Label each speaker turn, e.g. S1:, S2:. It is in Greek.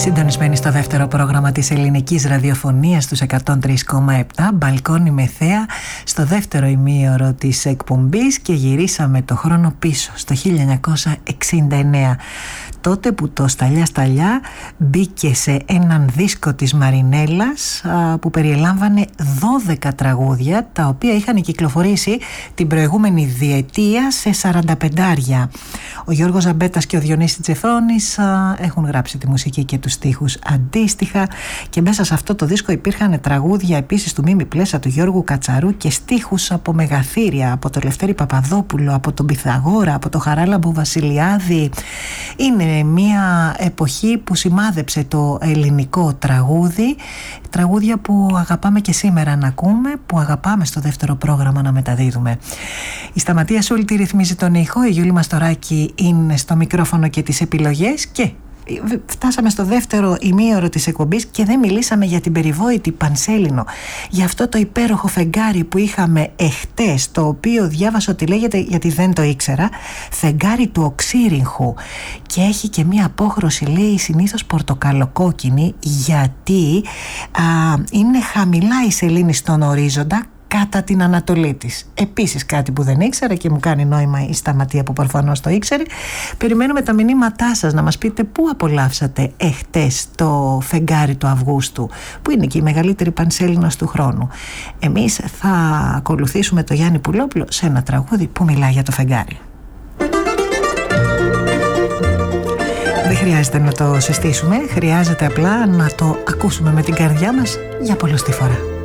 S1: Συντονισμένη στο δεύτερο πρόγραμμα της ελληνικής ραδιοφωνίας στους 103,7, μπαλκόνι με θέα, στο δεύτερο ημίωρο της εκπομπής, και γυρίσαμε το χρόνο πίσω στο 1969, τότε που το Σταλιά Σταλιά μπήκε σε έναν δίσκο της Μαρινέλας που περιελάμβανε 12 τραγούδια, τα οποία είχαν κυκλοφορήσει την προηγούμενη διετία σε 45άρια. Ο Γιώργος Ζαμπέτας και ο Διονύσης Τσεφρώνης έχουν γράψει τη μουσική και τους στίχους αντίστοιχα, και μέσα σε αυτό το δίσκο υπήρχαν τραγούδια επίσης του Μίμη Πλέσα, του Γιώργου Κατσαρού, και στίχους από μεγαθύρια, από τον Λευτέρη Παπαδόπουλο, από τον Πυθαγόρα, από τον Χαράλαμπο Βασιλιάδη. Είναι μια εποχή που σημάδεψε το ελληνικό τραγούδι, τραγούδια που αγαπάμε και σήμερα να ακούμε, που αγαπάμε στο δεύτερο πρόγραμμα να μεταδίδουμε. Η Σταματία Σούλτη ρυθμίζει τον ήχο, η Γιούλη Μαστοράκη είναι στο μικρόφωνο και τις επιλογές, και φτάσαμε στο δεύτερο ημίωρο της εκπομπής και δεν μιλήσαμε για την περιβόητη Πανσέλινο, για αυτό το υπέροχο φεγγάρι που είχαμε εχτες, το οποίο διάβασα ότι λέγεται, γιατί δεν το ήξερα, φεγγάρι του Οξύριγχου, και έχει και μία απόχρωση, λέει, συνήθως πορτοκαλοκόκκινη, γιατί είναι χαμηλά η σελήνη στον ορίζοντα κατά την Ανατολή της. Επίσης κάτι που δεν ήξερα και μου κάνει νόημα η Σταματία που προφανώς το ήξερε. Περιμένουμε τα μηνύματά σας να μας πείτε πού απολαύσατε εχτες το φεγγάρι του Αυγούστου, που είναι και η μεγαλύτερη Πανσέλινος του χρόνου. Εμείς θα ακολουθήσουμε το Γιάννη Πουλόπουλο σε ένα τραγούδι που μιλάει για το φεγγάρι. Δεν χρειάζεται να το συστήσουμε, χρειάζεται απλά να το ακούσουμε με την καρδιά μας για πολλωστή φορά.